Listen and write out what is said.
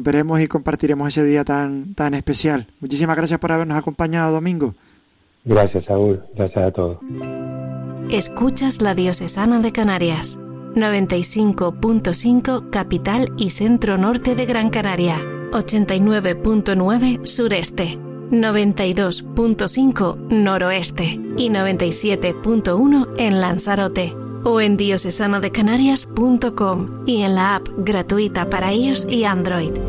veremos y compartiremos ese día tan especial. Muchísimas gracias por habernos acompañado, Domingo. Gracias, Saúl. Gracias a todos. Escuchas la Diocesana de Canarias, 95.5 capital y centro norte de Gran Canaria, 89.9 sureste, 92.5 noroeste y 97.1 en Lanzarote, o en diocesandecanarias.com y en la app gratuita para iOS y Android.